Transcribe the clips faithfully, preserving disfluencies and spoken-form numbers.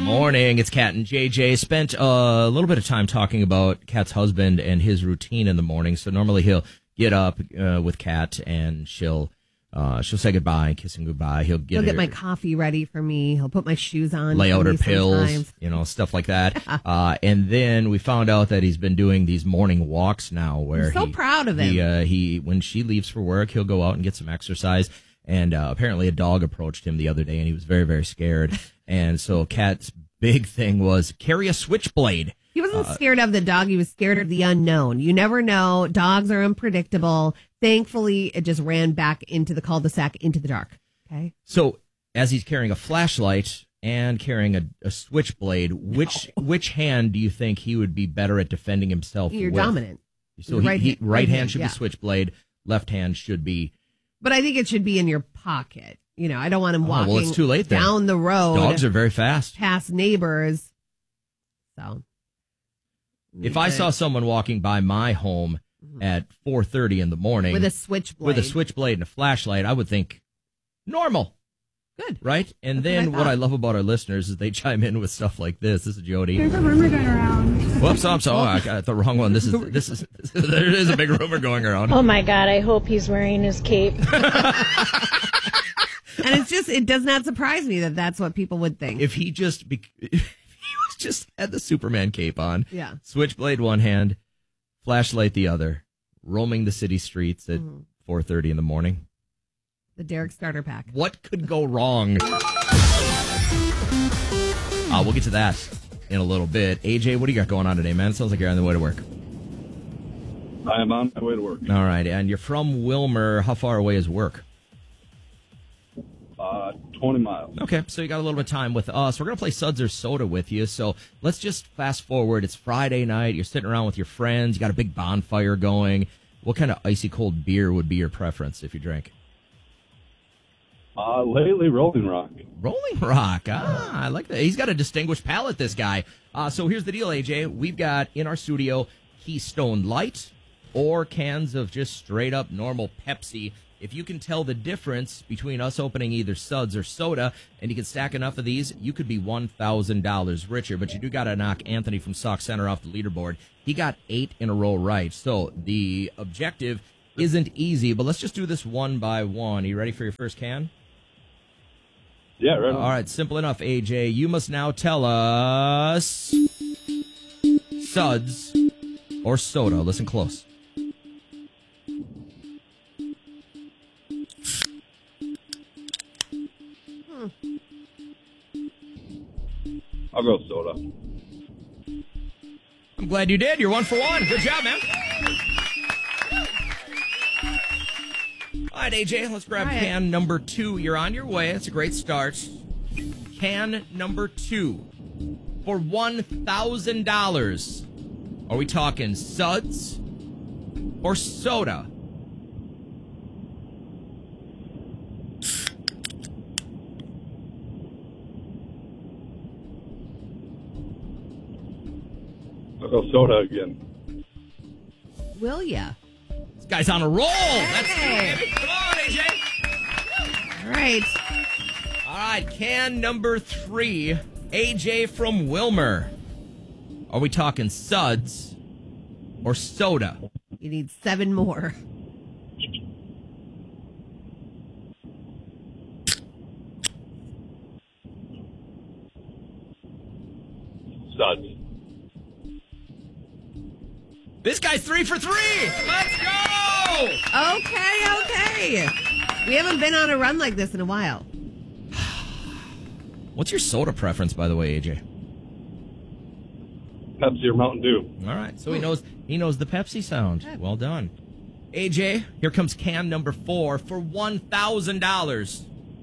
Morning. It's Kat and J J. Spent uh, a little bit of time talking about Kat's husband and his routine in the morning. So normally he'll get up uh, with Kat and she'll uh, she'll say goodbye and kiss him goodbye. He'll get He'll get her, my coffee ready for me. He'll put my shoes on. lay for out her me pills, sometimes. you know, stuff like that. uh, and then we found out that he's been doing these morning walks now. Where I'm so he, proud of him. He, uh, he when she leaves for work, he'll go out and get some exercise. And uh, apparently a dog approached him the other day, and he was very, very scared. And so Kat's big thing was carry a switchblade. He wasn't Uh, scared of the dog. He was scared of the unknown. You never know. Dogs are unpredictable. Thankfully, it just ran back into the cul-de-sac, into the dark. Okay. So as he's carrying a flashlight and carrying a, a switchblade, which No. which hand do you think he would be better at defending himself You're with? dominant. So he, Right he, hand- right, right hand hand, should yeah. be switchblade, left hand should be... But I think it should be in your pocket. You know, I don't want him Oh, walking well, it's too late then. down the road. Dogs are very fast. past neighbors. So, If I saw someone walking by my home at four thirty in the morning with a switchblade, with a switchblade and a flashlight, I would think normal, good, right? And That's then what I what I thought. love about our listeners is they chime in with stuff like this. This is Jody. There's a rumor going around. Whoops, I'm sorry, I got the wrong one. This is this is there is a big rumor going around. Oh my God, I hope he's wearing his cape. And it's just it does not surprise me that that's what people would think. If he just be, if he was just had the Superman cape on, Yeah. switchblade one hand, flashlight the other, roaming the city streets at Mm-hmm. four thirty in the morning. The Derek starter pack. What could go wrong? Uh, we'll get to that in a little bit. A J, what do you got going on today, man? It sounds like you're on the way to work. I am on my way to work. All right, and you're from Wilmer. How far away is work? Uh, twenty miles. Okay, so you got a little bit of time with us. We're going to play Suds or Soda with you. So let's just fast forward. It's Friday night. You're sitting around with your friends. You got a big bonfire going. What kind of icy cold beer would be your preference if you drank? Uh, lately, Rolling Rock. Rolling Rock. Ah, I like that. He's got a distinguished palate, this guy. Uh, so here's the deal, A J. We've got in our studio Keystone Light or cans of just straight up normal Pepsi. If you can tell the difference between us opening either Suds or Soda, and you can stack enough of these, you could be one thousand dollars richer. But you do got to knock Anthony from Sauk Center off the leaderboard. He got eight in a row right. So the objective isn't easy, but let's just do this one by one. Are you ready for your first can? Yeah, right on. All right, simple enough, A J. You must now tell us Suds or Soda. Listen close. I'll go soda. I'm glad you did. You're one for one. Good job, man. All right, A J, let's grab All right. can number two. You're on your way. That's a great start. Can number two for one thousand dollars. Are we talking Suds or Soda? I'll go soda again. Will ya? This guy's on a roll. That's Hey. it, baby. Come on, A J. All right. All right, can number three, A J from Wilmer. Are we talking Suds or Soda? You need seven more. Suds. This guy's three for three. Let's go. Okay, okay. We haven't been on a run like this in a while. What's your soda preference, by the way, A J? Pepsi or Mountain Dew. All right, so he knows he knows the Pepsi sound. Well done, A J. Here comes can number four for one thousand dollars.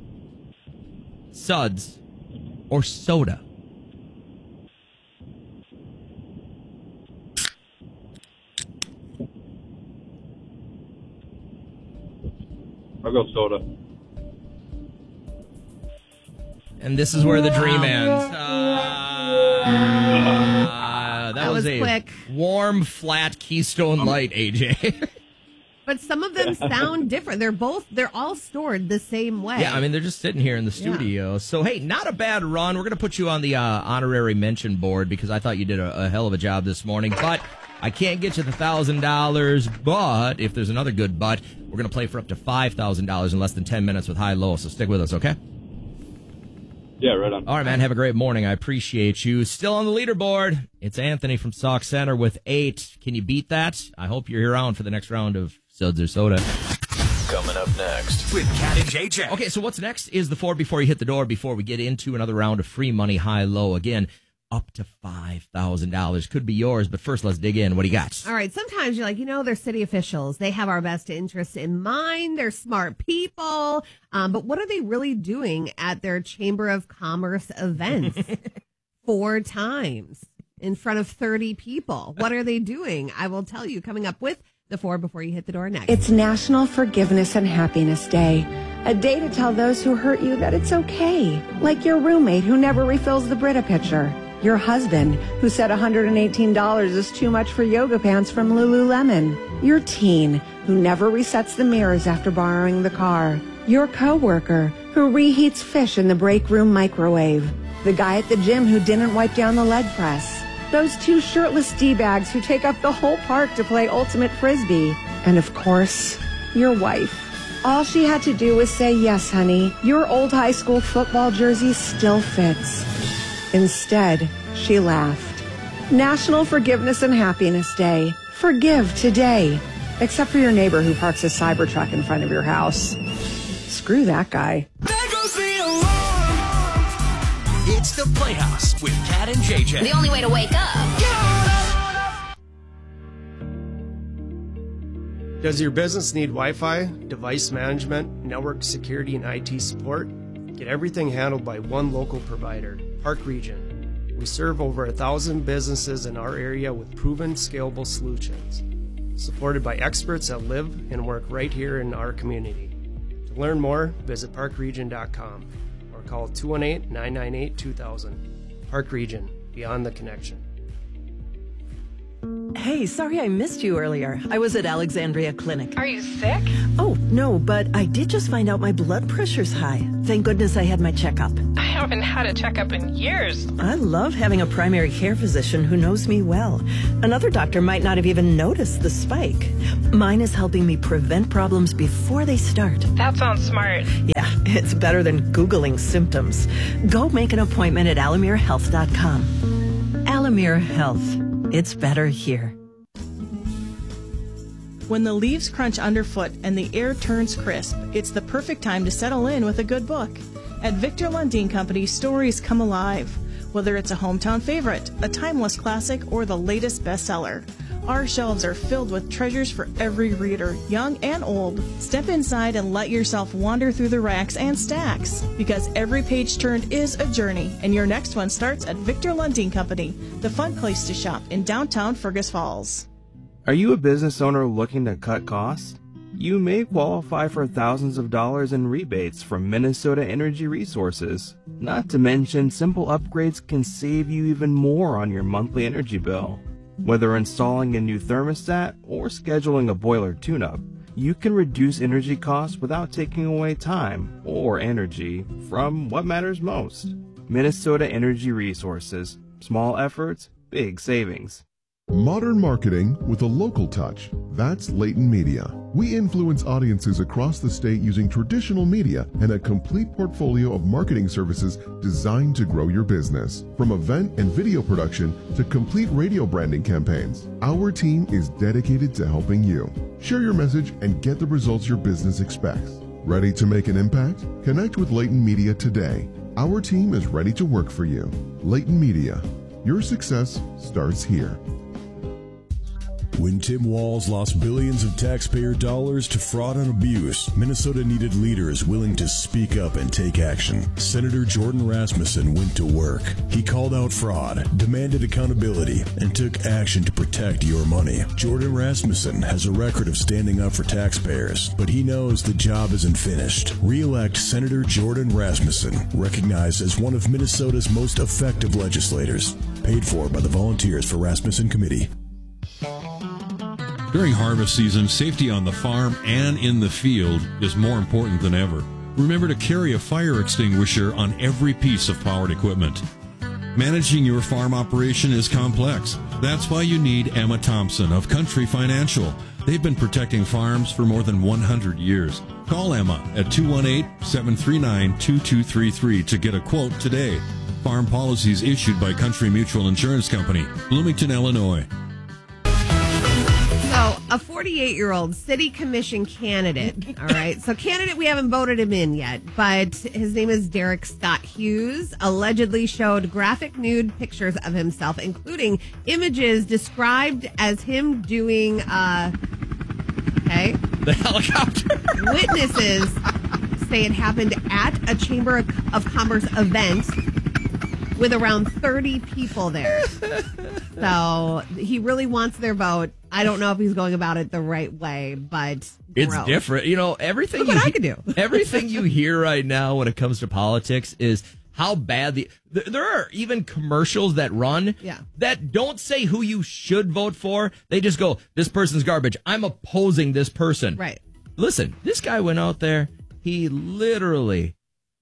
Suds or Soda? I'll go soda. And this is where the dream ends. Uh, that, That was, was a quick. warm, flat Keystone Light, A J. But some of them sound different. They're both, they're all stored the same way. Yeah, I mean, they're just sitting here in the studio. Yeah. So, hey, not a bad run. We're going to put you on the uh, honorary mention board because I thought you did a, a hell of a job this morning. But I can't get you the one thousand dollars. But if there's another good but, we're going to play for up to five thousand dollars in less than ten minutes with high-low. So stick with us, okay? Yeah, right on. All right, man. Have a great morning. I appreciate you. Still on the leaderboard, it's Anthony from Sauk Center with eight. Can you beat that? I hope you're here around for the next round of Suds or Soda. Coming up next with Cat and J J. Okay, so what's next is the four before you hit the door, before we get into another round of free money, high-low. Again, up to five thousand dollars. Could be yours, but first let's dig in. What do you got? All right, sometimes you're like, you know, they're city officials. They have our best interests in mind. They're smart people. Um, but what are they really doing at their Chamber of Commerce events? Four times in front of thirty people. What are they doing? I will tell you coming up with the four before you hit the door next. It's National Forgiveness and Happiness Day. A day to tell those who hurt you that it's okay. Like your roommate who never refills the Brita pitcher. Your husband, who said one hundred eighteen dollars is too much for yoga pants from Lululemon. Your teen, who never resets the mirrors after borrowing the car. Your coworker, who reheats fish in the break room microwave. The guy at the gym who didn't wipe down the leg press. Those two shirtless D-bags who take up the whole park to play ultimate frisbee. And of course, your wife. All she had to do was say, yes, honey, your old high school football jersey still fits. Instead, she laughed. National Forgiveness and Happiness Day. Forgive today. Except for your neighbor who parks a Cybertruck in front of your house. Screw that guy. There goes the alarm. It's the Playhouse with Cat and J J. The only way to wake up. Does your business need Wi-Fi, device management, network security, and I T support? Get everything handled by one local provider, Park Region. We serve over a thousand businesses in our area with proven, scalable solutions, supported by experts that live and work right here in our community. To learn more, visit park region dot com or call two one eight, nine nine eight, two thousand. Park Region, beyond the connection. Hey, sorry I missed you earlier. I was at Alexandria Clinic. Are you sick? Oh, no, but I did just find out my blood pressure's high. Thank goodness I had my checkup. I haven't had a checkup in years. I love having a primary care physician who knows me well. Another doctor might not have even noticed the spike. Mine is helping me prevent problems before they start. That sounds smart. Yeah, it's better than Googling symptoms. Go make an appointment at alamere health dot com. Alamere Health. It's better here. When the leaves crunch underfoot and the air turns crisp, it's the perfect time to settle in with a good book. At Victor Lundin Company, stories come alive. Whether it's a hometown favorite, a timeless classic, or the latest bestseller, our shelves are filled with treasures for every reader, young and old. Step inside and let yourself wander through the racks and stacks, because every page turned is a journey, and your next one starts at Victor Lundin Company, the fun place to shop in downtown Fergus Falls. Are you a business owner looking to cut costs? You may qualify for thousands of dollars in rebates from Minnesota Energy Resources. Not to mention, simple upgrades can save you even more on your monthly energy bill. Whether installing a new thermostat or scheduling a boiler tune-up, you can reduce energy costs without taking away time or energy from what matters most. Minnesota Energy Resources. Small efforts, big savings. Modern marketing with a local touch. That's Layton Media. We influence audiences across the state using traditional media and a complete portfolio of marketing services designed to grow your business. From event and video production to complete radio branding campaigns, our team is dedicated to helping you. Share your message and get the results your business expects. Ready to make an impact? Connect with Layton Media today. Our team is ready to work for you. Layton Media. Your success starts here. When Tim Walz lost billions of taxpayer dollars to fraud and abuse, Minnesota needed leaders willing to speak up and take action. Senator Jordan Rasmussen went to work. He called out fraud, demanded accountability, and took action to protect your money. Jordan Rasmussen has a record of standing up for taxpayers, but he knows the job isn't finished. Re-elect Senator Jordan Rasmussen, recognized as one of Minnesota's most effective legislators. Paid for by the Volunteers for Rasmussen Committee. During harvest season, safety on the farm and in the field is more important than ever. Remember to carry a fire extinguisher on every piece of powered equipment. Managing your farm operation is complex. That's why you need Emma Thompson of Country Financial. They've been protecting farms for more than one hundred years. Call Emma at two one eight, seven three nine, two two three three to get a quote today. Farm policies issued by Country Mutual Insurance Company, Bloomington, Illinois. So, a forty-eight-year-old city commission candidate, all right? So, candidate, we haven't voted him in yet, but his name is Derek Scott Hughes, allegedly showed graphic nude pictures of himself, including images described as him doing, uh, okay? The helicopter. Witnesses say it happened at a Chamber of Commerce event with around thirty people there. So he really wants their vote. I don't know if he's going about it the right way, but it's gross. different. You know, everything Look you what I he- could do. everything you hear right now when it comes to politics is how bad the th- there are even commercials that run Yeah. that don't say who you should vote for. They just go, this person's garbage. I'm opposing this person. Right. Listen, this guy went out there. He literally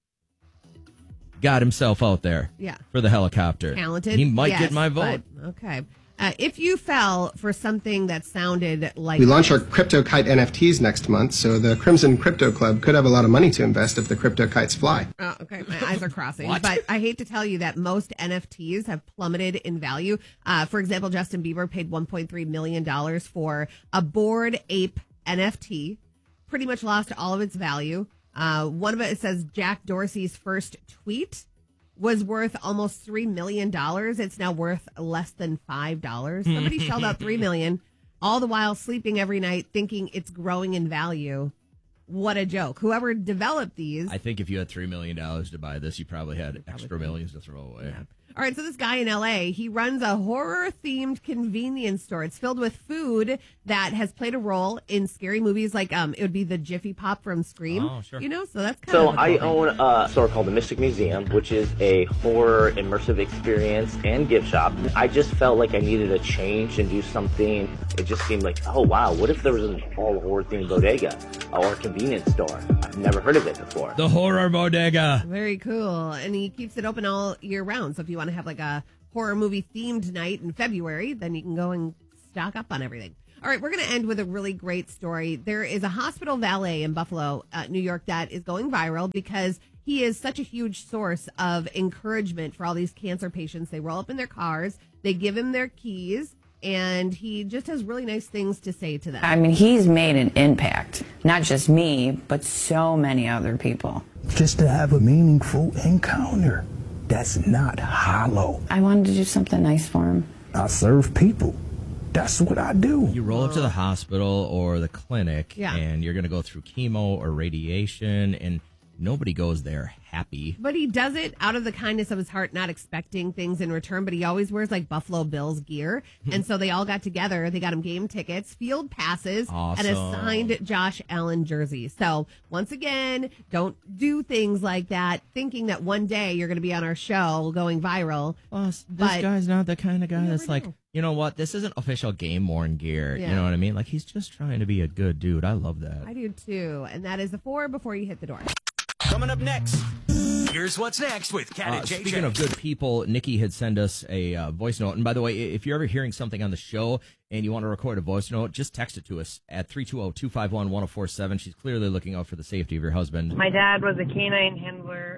got himself out there Yeah. for the helicopter. Talented. He might yes, get my vote. but- okay. Uh, if you fell for something that sounded like We launch our CryptoKite N F Ts next month, so the Crimson Crypto Club could have a lot of money to invest if the crypto kites fly. Oh, okay, my eyes are crossing. What? But I hate to tell you that most N F Ts have plummeted in value. Uh, for example, Justin Bieber paid one point three million dollars for a Bored Ape N F T. Pretty much lost all of its value. Uh, one of it, it says Jack Dorsey's first tweet was worth almost three million dollars. It's now worth less than five dollars. Somebody shelled out three million dollars, all the while sleeping every night thinking it's growing in value. What a joke. Whoever developed these. I think if you had three million dollars to buy this, you probably had extra millions to throw away. All right, so this guy in L A, he runs a horror-themed convenience store. It's filled with food that has played a role in scary movies, like um, it would be the Jiffy Pop from Scream. Oh, sure. You know, so that's kind So of. a I cool thing. own a store called the Mystic Museum, which is a horror immersive experience and gift shop. I just felt like I needed a change and do something. It just seemed like, oh wow, what if there was an all horror themed bodega or a convenience store? I've never heard of it before. The horror bodega. Very cool, and he keeps it open all year round. So if you want to have like a horror movie themed night in February, then you can go and stock up on everything. All right, we're going to end with a really great story. There is a hospital valet in Buffalo, uh, New York, that is going viral because he is such a huge source of encouragement for all these cancer patients. They roll up in their cars, they give him their keys, and he just has really nice things to say to them. I mean, he's made an impact, not just me, but so many other people. Just to have a meaningful encounter that's not hollow. I wanted to do something nice for him. I serve people. That's what I do. You roll up to the hospital or the clinic, Yeah. and you're going to go through chemo or radiation, and nobody goes there happy. But he does it out of the kindness of his heart, not expecting things in return. But he always wears like Buffalo Bills gear. And so they all got together. They got him game tickets, field passes, Awesome. and a signed Josh Allen jersey. So once again, don't do things like that, thinking that one day you're going to be on our show going viral. This but guy's not the kind of guy that's never like, know. you know what? This isn't official game worn gear. Yeah. You know what I mean? Like, he's just trying to be a good dude. I love that. I do too. And that is the four before you hit the door. Coming up next, here's what's next with Cat Uh, and J J. speaking of good people, Nikki had sent us a uh, voice note. And by the way, if you're ever hearing something on the show and you want to record a voice note, just text it to us at three two zero, two five one, one zero four seven. She's clearly looking out for the safety of your husband. My dad was a canine handler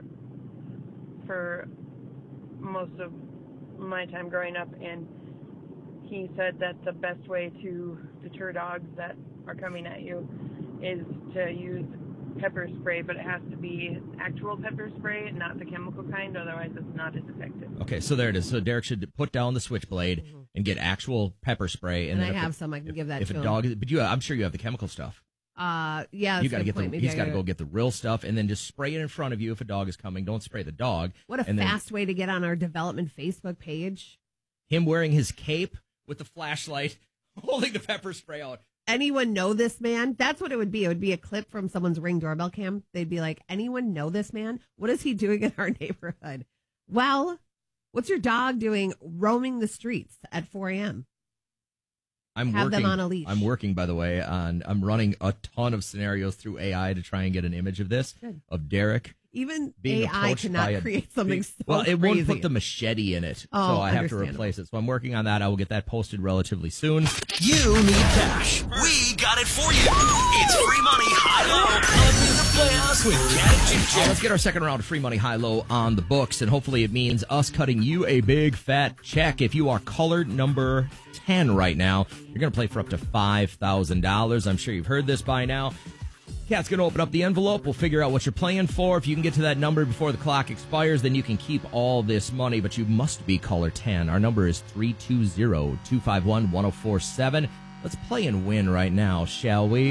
for most of my time growing up, and he said that the best way to deter dogs that are coming at you is to use pepper spray, but it has to be actual pepper spray, not the chemical kind, otherwise it's not as effective. Okay, so there it is. So Derek should put down the switchblade and get actual pepper spray. And then I if have a- some. I can if- give that If to a him. dog, is- but you, I'm sure you have the chemical stuff. Uh, yeah, you that's got a to good get the. point. Maybe He's I got to gotta- go get the real stuff, and then just spray it in front of you if a dog is coming. Don't spray the dog. What a and then fast way to get on our development Facebook page. him wearing his cape with the flashlight, holding the pepper spray out. Anyone know this man? That's what it would be. It would be a clip from someone's Ring doorbell cam. They'd be like, anyone know this man? What is he doing in our neighborhood? Well, what's your dog doing roaming the streets at four a.m.? I'm have working, them on a leash. I'm working, by the way, on I'm running a ton of scenarios through A I to try and get an image of this, Good. of Derek. Even being A I approached by cannot a create something big- so Well, it crazy. won't put the machete in it, Oh, so I have to understandable. replace it. So I'm working on that. I will get that posted relatively soon. You need cash. We got it for you. It's free money, high low. Up in the Playhouse with Cat and J J. Uh, let's get our second round of free money high low on the books, and hopefully it means us cutting you a big fat check. If you are colored number ten right now, you're going to play for up to five thousand dollars. I'm sure you've heard this by now. Cat's going to open up the envelope. We'll figure out what you're playing for. If you can get to that number before the clock expires, then you can keep all this money, but you must be color ten. Our number is three two zero, two five one, one zero four seven. Let's play and win right now, shall we?